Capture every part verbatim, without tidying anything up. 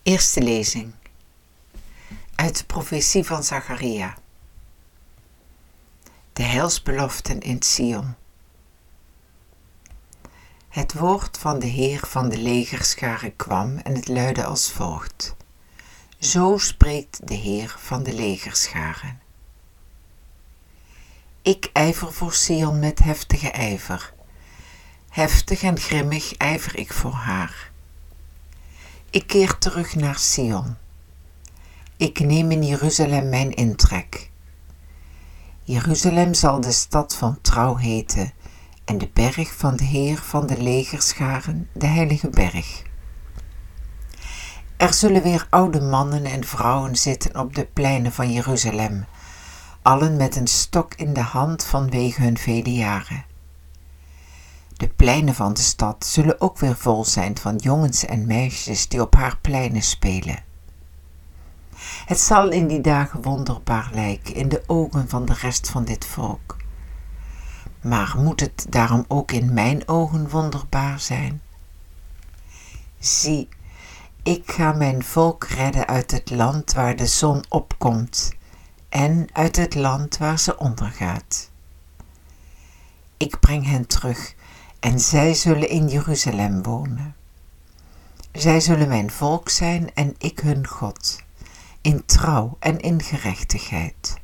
Eerste lezing uit de profetie van Zacharia. De heilsbeloften in Sion. Het woord van de Heer van de legerscharen kwam en het luidde als volgt. Zo spreekt de Heer van de legerscharen. Ik ijver voor Sion met heftige ijver. Heftig en grimmig ijver ik voor haar. Ik keer terug naar Sion. Ik neem in Jeruzalem mijn intrek. Jeruzalem zal de stad van trouw heten en de berg van de Heer van de legerscharen, de heilige berg. Er zullen weer oude mannen en vrouwen zitten op de pleinen van Jeruzalem, allen met een stok in de hand vanwege hun vele jaren. De pleinen van de stad zullen ook weer vol zijn van jongens en meisjes die op haar pleinen spelen. Het zal in die dagen wonderbaar lijken in de ogen van de rest van dit volk. Maar moet het daarom ook in mijn ogen wonderbaar zijn? Zie, ik ga mijn volk redden uit het land waar de zon opkomt en uit het land waar ze ondergaat. Ik breng hen terug en zij zullen in Jeruzalem wonen. Zij zullen mijn volk zijn en ik hun God, in trouw en in gerechtigheid.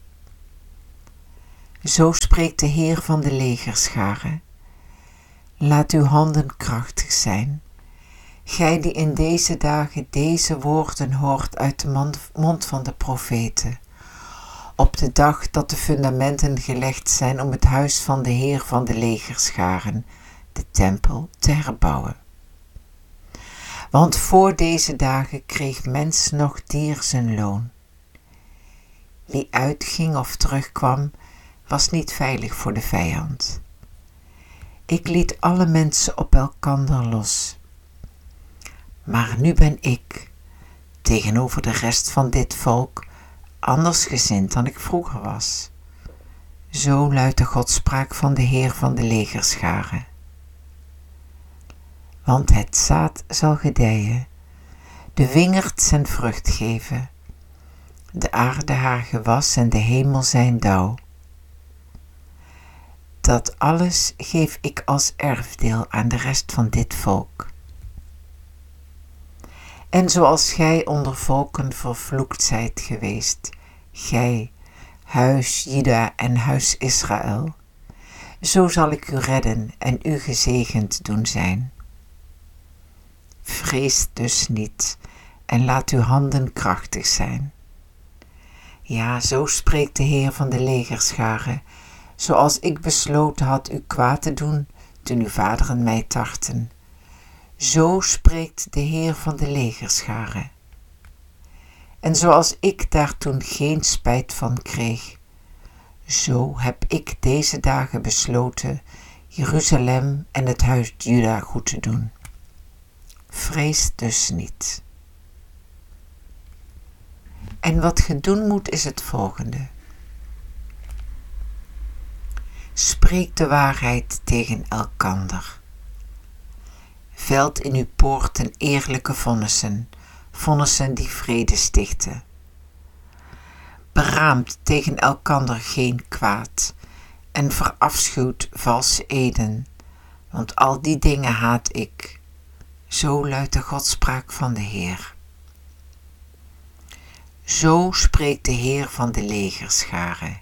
Zo spreekt de Heer van de legerscharen. Laat uw handen krachtig zijn, gij die in deze dagen deze woorden hoort uit de mond van de profeten, op de dag dat de fundamenten gelegd zijn om het huis van de Heer van de legerscharen, de tempel, te herbouwen. Want voor deze dagen kreeg mens nog dier zijn loon. Wie uitging of terugkwam, was niet veilig voor de vijand. Ik liet alle mensen op elkander los. Maar nu ben ik, tegenover de rest van dit volk, andersgezind dan ik vroeger was. Zo luidt de godspraak van de Heer van de legerscharen. Want het zaad zal gedijen, de wingerd zijn vrucht geven, de aarde haar gewas en de hemel zijn dauw. Dat alles geef ik als erfdeel aan de rest van dit volk. En zoals gij onder volken vervloekt zijt geweest, gij, huis Juda en huis Israël, zo zal ik u redden en u gezegend doen zijn. Vrees dus niet en laat uw handen krachtig zijn. Ja, zo spreekt de Heer van de legerscharen, zoals ik besloten had u kwaad te doen toen uw vaderen mij tartten. Zo spreekt de Heer van de legerscharen. En zoals ik daar toen geen spijt van kreeg, zo heb ik deze dagen besloten Jeruzalem en het huis Juda goed te doen. Vrees dus niet. En wat ge doen moet is het volgende. Spreek de waarheid tegen elkander. Velt in uw poorten eerlijke vonnissen, vonnissen die vrede stichten. Beraamt tegen elkander geen kwaad en verafschuwt valse eden, want al die dingen haat ik. Zo luidt de godspraak van de Heer. Zo spreekt de Heer van de legerscharen.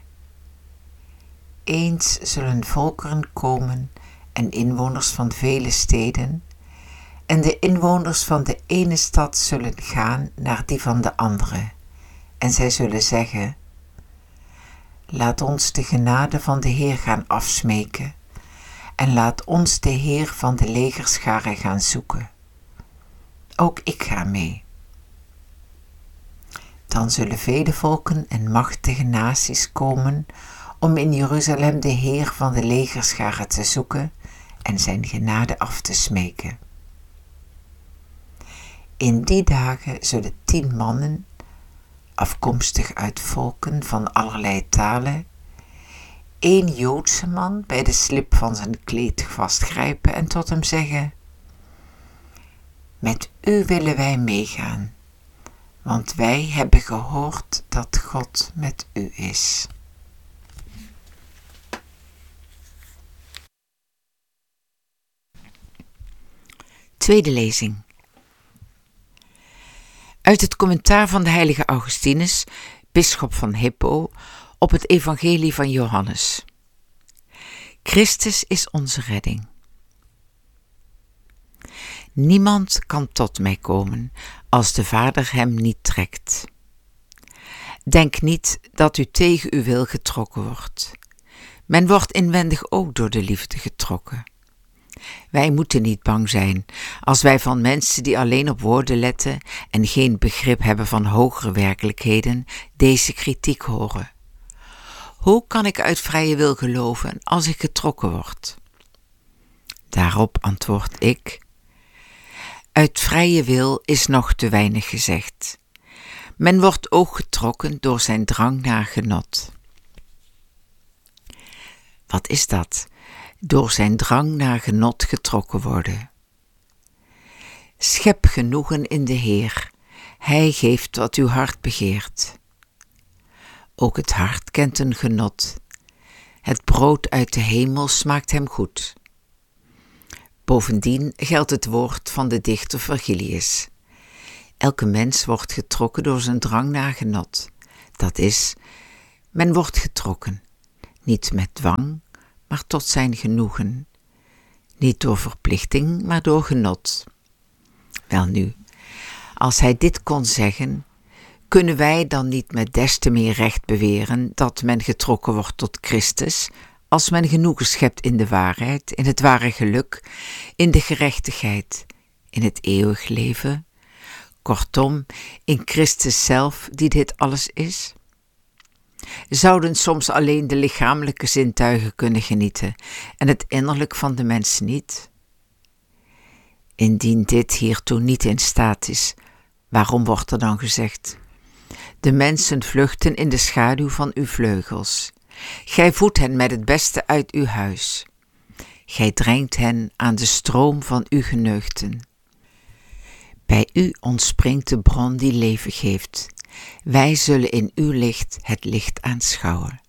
Eens zullen volkeren komen en inwoners van vele steden, en de inwoners van de ene stad zullen gaan naar die van de andere, en zij zullen zeggen, laat ons de genade van de Heer gaan afsmeken, en laat ons de Heer van de legerscharen gaan zoeken. Ook ik ga mee. Dan zullen vele volken en machtige naties komen om in Jeruzalem de Heer van de legerscharen te zoeken en zijn genade af te smeken. In die dagen zullen tien mannen, afkomstig uit volken van allerlei talen, één Joodse man bij de slip van zijn kleed vastgrijpen en tot hem zeggen, met u willen wij meegaan want wij hebben gehoord dat God met u is. Tweede lezing. Uit het commentaar van de heilige Augustinus, bisschop van Hippo, op het evangelie van Johannes. Christus is onze redding. Niemand kan tot mij komen als de Vader hem niet trekt. Denk niet dat u tegen uw wil getrokken wordt. Men wordt inwendig ook door de liefde getrokken. Wij moeten niet bang zijn als wij van mensen die alleen op woorden letten en geen begrip hebben van hogere werkelijkheden deze kritiek horen. Hoe kan ik uit vrije wil geloven als ik getrokken word? Daarop antwoord ik: uit vrije wil is nog te weinig gezegd. Men wordt ook getrokken door zijn drang naar genot. Wat is dat? Door zijn drang naar genot getrokken worden. Schep genoegen in de Heer. Hij geeft wat uw hart begeert. Ook het hart kent een genot. Het brood uit de hemel smaakt hem goed. Bovendien geldt het woord van de dichter Virgilius. Elke mens wordt getrokken door zijn drang naar genot. Dat is, men wordt getrokken, niet met dwang, maar tot zijn genoegen. Niet door verplichting, maar door genot. Welnu, als hij dit kon zeggen, kunnen wij dan niet met des te meer recht beweren dat men getrokken wordt tot Christus, als men genoegen schept in de waarheid, in het ware geluk, in de gerechtigheid, in het eeuwig leven, kortom, in Christus zelf die dit alles is? Zouden soms alleen de lichamelijke zintuigen kunnen genieten en het innerlijk van de mens niet? Indien dit hiertoe niet in staat is, waarom wordt er dan gezegd: de mensen vluchten in de schaduw van uw vleugels. Gij voedt hen met het beste uit uw huis. Gij drenkt hen aan de stroom van uw geneugten. Bij u ontspringt de bron die leven geeft. Wij zullen in uw licht het licht aanschouwen.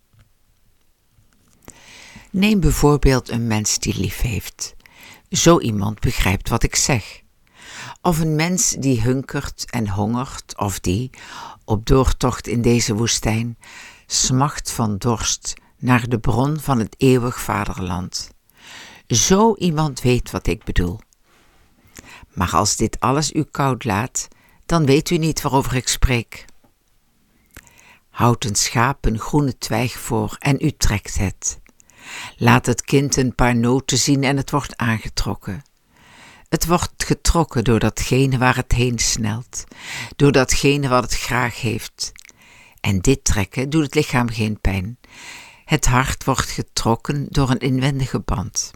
Neem bijvoorbeeld een mens die lief heeft. Zo iemand begrijpt wat ik zeg. Of een mens die hunkert en hongert, of die, op doortocht in deze woestijn, smacht van dorst naar de bron van het eeuwig vaderland. Zo iemand weet wat ik bedoel. Maar als dit alles u koud laat, dan weet u niet waarover ik spreek. Houd een schaap een groene twijg voor en u trekt het. Laat het kind een paar noten zien en het wordt aangetrokken. Het wordt getrokken door datgene waar het heen snelt, door datgene wat het graag heeft. En dit trekken doet het lichaam geen pijn. Het hart wordt getrokken door een inwendige band.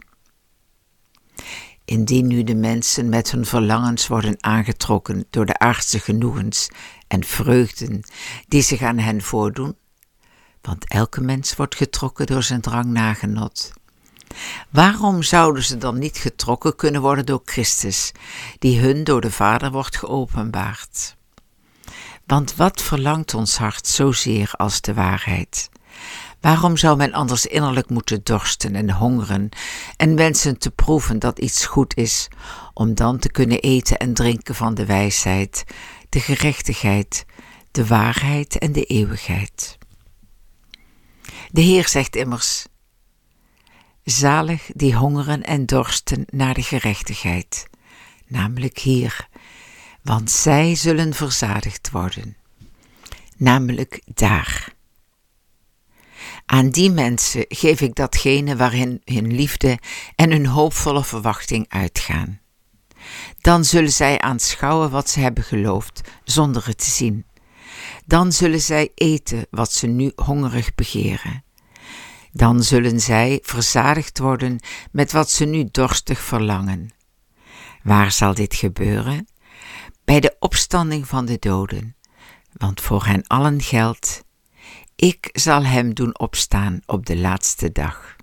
Indien nu de mensen met hun verlangens worden aangetrokken door de aardse genoegens en vreugden die zich aan hen voordoen, want elke mens wordt getrokken door zijn drang naar genot, waarom zouden ze dan niet getrokken kunnen worden door Christus, die hun door de Vader wordt geopenbaard? Want wat verlangt ons hart zozeer als de waarheid? Waarom zou men anders innerlijk moeten dorsten en hongeren en wensen te proeven dat iets goed is, om dan te kunnen eten en drinken van de wijsheid, de gerechtigheid, de waarheid en de eeuwigheid? De Heer zegt immers: zalig die hongeren en dorsten naar de gerechtigheid, namelijk hier, want zij zullen verzadigd worden, namelijk daar. Aan die mensen geef ik datgene waarin hun liefde en hun hoopvolle verwachting uitgaan. Dan zullen zij aanschouwen wat ze hebben geloofd, zonder het te zien. Dan zullen zij eten wat ze nu hongerig begeren. Dan zullen zij verzadigd worden met wat ze nu dorstig verlangen. Waar zal dit gebeuren? Bij de opstanding van de doden, want voor hen allen geldt: ik zal hem doen opstaan op de laatste dag.